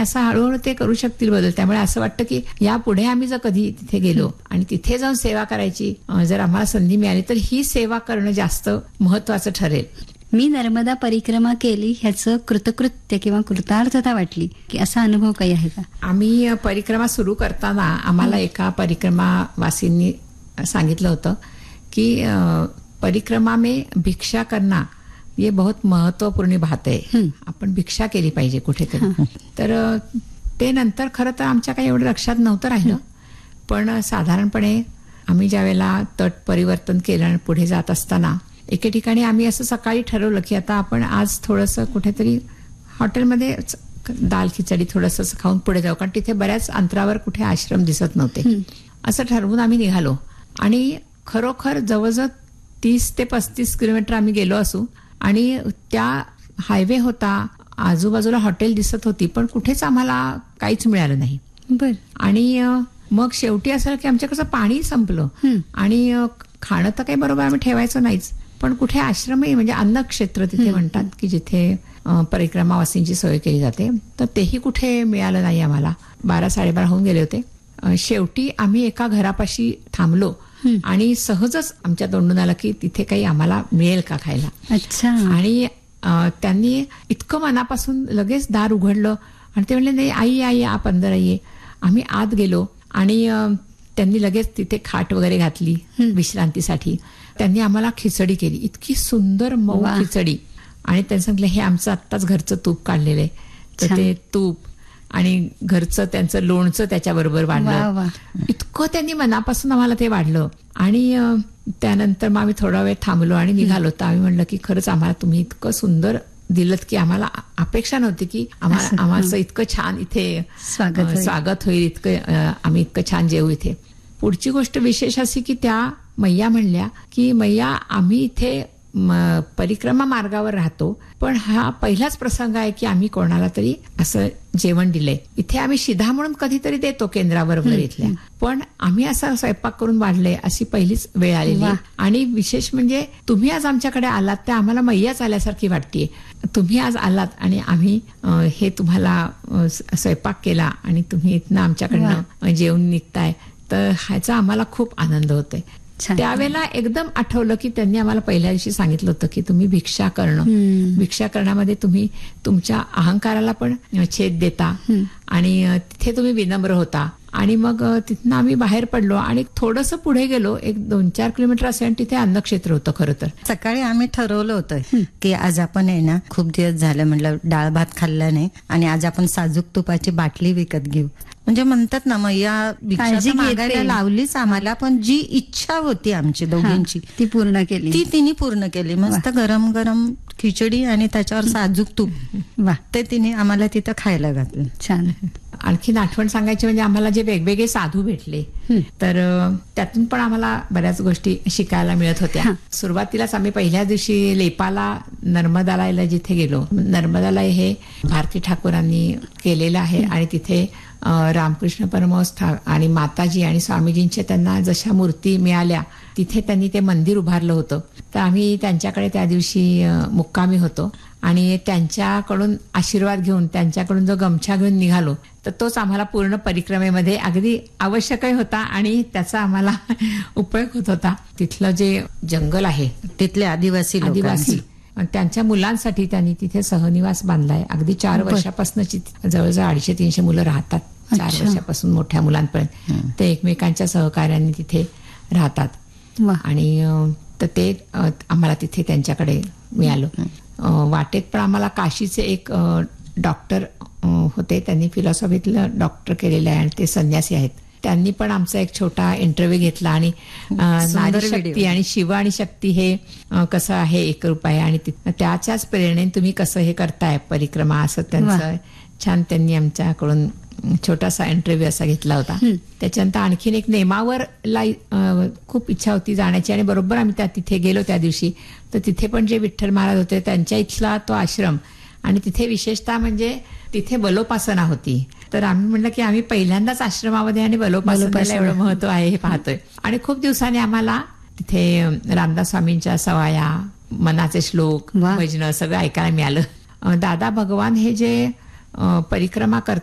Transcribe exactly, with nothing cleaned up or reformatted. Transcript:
असं हळूहळू ते करू शकतील बदल. त्यामुळे असं वाटतं की यापुढे आम्ही जर कधी तिथे गेलो आणि तिथे जाऊन सेवा करायची जर आम्हाला संधी मिळाली तर ही सेवा करणं जास्त महत्वाचं ठरेल. मी नर्मदा परिक्रमा केली ह्याचं कृतकृत्य किंवा कृतार्थता वाटली की असा अनुभव काही आहे का? आम्ही परिक्रमा सुरू करताना आम्हाला एका परिक्रमावासींनी सांगितलं होतं की परिक्रमा में भिक्षा करना ये बहुत महत्वपूर्ण बात आहे, आपण भिक्षा केली पाहिजे कुठेतरी. तर ते नंतर खरं तर आमच्या काही एवढं लक्षात नव्हतं राहिलं, पण साधारणपणे आम्ही ज्या वेळेला तट परिवर्तन केलं आणि पुढे जात असताना एके ठिकाणी आम्ही असं सकाळी ठरवलं की आता आपण आज थोडंसं कुठेतरी हॉटेलमध्ये दाल खिचडी थोडंसं खाऊन पुढे जाऊ, कारण तिथे बऱ्याच अंतरावर कुठे आश्रम दिसत नव्हते. असं ठरवून आम्ही निघालो आणि खरोखर जवळजवळ तीस ते पस्तीस किलोमीटर आम्ही गेलो असू आणि त्या हायवे होता, आजूबाजूला हॉटेल दिसत होती, पण कुठेच आम्हाला काहीच मिळालं नाही. बर. आणि मग शेवटी असं की आमच्याकडचं पाणी संपलं आणि खाणं तर काही बरोबर आम्ही ठेवायचं नाहीच, पण कुठे आश्रमही म्हणजे अन्नक्षेत्र तिथे म्हणतात की जिथे परिक्रमावासींची सोय केली जाते, तर तेही कुठे मिळालं नाही आम्हाला. बारा साडेबारा होऊन गेले होते. शेवटी आम्ही एका घरापाशी थांबलो आणि सहजच आमच्या तोंडून आलं की तिथे काही आम्हाला मिळेल का खायला. अच्छा. आणि त्यांनी इतकं मनापासून लगेच दार उघडलं आणि ते म्हणले नाही आई आई आप अंदर आइये. आम्ही आत गेलो आणि त्यांनी लगेच तिथे खाट वगैरे घातली विश्रांतीसाठी. त्यांनी आम्हाला खिचडी केली, इतकी सुंदर मऊ खिचडी. आणि त्यांनी सांगितलं हे आमचं आत्ताच घरचं तूप काढलेलं आहे, तर ते तूप आणि घरचं त्यांचं लोणचं त्याच्याबरोबर वाढलं. इतकं त्यांनी मनापासून आम्हाला ते वाढलं. आणि त्यानंतर मग आम्ही थोडा वेळ थांबलो आणि निघालो. तर आम्ही म्हणलं की खरंच आम्हाला तुम्ही इतकं सुंदर दिलत की आम्हाला अपेक्षा नव्हती की आम्हाला आम्हाला इतकं छान इथे स्वागत स्वागत होईल, इतकं आम्ही इतकं छान जेवू इथे. पुढची गोष्ट विशेष अशी की त्या मैया म्हणल्या की मैया आम्ही इथे परिक्रमा मार्गावर राहतो, पण हा पहिलाच प्रसंग आहे की आम्ही कोणाला तरी असं जेवण दिलंय. इथे आम्ही शिधा म्हणून कधीतरी देतो केंद्रावर वगैरे इथल्या, पण आम्ही असा स्वयंपाक करून वाढले अशी पहिलीच वेळ आलेली. आणि विशेष म्हणजे तुम्ही आज आमच्याकडे आलात ते आम्हाला मैयाच आल्यासारखी वाटतेय. तुम्ही आज आलात आणि आम्ही हे तुम्हाला स्वयंपाक केला आणि तुम्ही इथनं आमच्याकडनं जेवून निघताय, तर ह्याचा आम्हाला खूप आनंद होतोय. त्यावेळेला एकदम आठवलं की त्यांनी आम्हाला पहिल्या दिवशी सांगितलं होतं की तुम्ही भिक्षा करणं, भिक्षा करण्यामध्ये तुम्ही तुमच्या अहंकाराला पण छेद देता आणि तिथे तुम्ही विनम्र होता. आणि मग तिथनं आम्ही बाहेर पडलो आणि थोडंसं पुढे गेलो, एक दोन चार किलोमीटर असेल, तिथे अन्नक्षेत्र होतं. खरं तर सकाळी आम्ही ठरवलं होतं की आज आपण आहे ना, खूप दिवस झालं म्हटलं डाळ भात खाल्ला नाही आणि आज आपण साजूक तुपाची बाटली विकत घेऊ. म्हणजे म्हणतात ना, मैया भिक्षा मागायला लावलीच आम्हाला, पण जी इच्छा होती आमची दोघींची ती पूर्ण केली. ती तिने पूर्ण केली. मस्त गरम गरम खिचडी आणि त्याच्यावर साजूक तूप, वा, ते तिने आम्हाला तिथं खायला घातलं. छान. आणखीन आठवण सांगायची म्हणजे आम्हाला जे वेगवेगळे साधू भेटले, तर त्यातून पण आम्हाला बऱ्याच गोष्टी शिकायला मिळत होत्या. सुरुवातीलाच आम्ही पहिल्या दिवशी लेपाला नर्मदाला जिथे गेलो, नर्मदाला हे भारती ठाकूरांनी केलेलं आहे आणि तिथे रामकृष्ण परमहंस आणि माताजी आणि स्वामीजींच्या त्यांना जशा मूर्ती मिळाल्या तिथे त्यांनी ते मंदिर उभारलं होतं. तर आम्ही त्यांच्याकडे त्या दिवशी मुक्कामी होतो आणि त्यांच्याकडून आशीर्वाद घेऊन त्यांच्याकडून जो गमछा घेऊन निघालो, तर तोच आम्हाला पूर्ण परिक्रमेमध्ये अगदी आवश्यकही होता आणि त्याचा आम्हाला उपयोग होत होता. तिथलं जे जंगल आहे, तिथले आदिवासी आदिवासी त्यांच्या मुलांसाठी त्यांनी तिथे सहनिवास बांधलाय. अगदी चार वर्षापासूनची जवळजवळ अडीचशे तीनशे मुलं राहतात, चार वर्षापासून मोठ्या मुलांपर्यंत. ते एकमेकांच्या सहकार्याने तिथे राहतात. आणि तर ते आम्हाला तिथे त्यांच्याकडे मिळालं. वाटेत पण आम्हाला काशीचे एक डॉक्टर होते, त्यांनी फिलॉसॉफीतलं डॉक्टर केलेलं आहे आणि ते संन्यासी आहेत. त्यांनी पण आमचा एक छोटा इंटरव्ह्यू घेतला आणि नारी शक्ती आणि शिव आणि शक्ती हे कसं आहे एकरूप आहे आणि त्याच्याच प्रेरणेने तुम्ही कसं हे करताय परिक्रमा, असं त्यांचं छान त्यांनी आमच्याकडून छोटासा इंटरव्ह्यू असा घेतला होता. त्याच्यानंतर आणखीन एक नेमावर ला खूप इच्छा होती जाण्याची आणि बरोबर आम्ही त्या तिथे गेलो त्या दिवशी. तर तिथे पण जे विठ्ठल महाराज होते त्यांच्या इथला तो आश्रम आणि तिथे विशेषतः म्हणजे तिथे बलोपासना होती. तर आम्ही म्हणलं की आम्ही पहिल्यांदाच आश्रमामध्ये आणि बलोपासनेला एवढं महत्व आहे हे पाहतोय. आणि खूप दिवसांनी आम्हाला तिथे रामदास स्वामींच्या सवाया, मनाचे श्लोक, भजनं सगळं ऐकायला मिळालं. दादा भगवान हे जे परिक्रमा करतात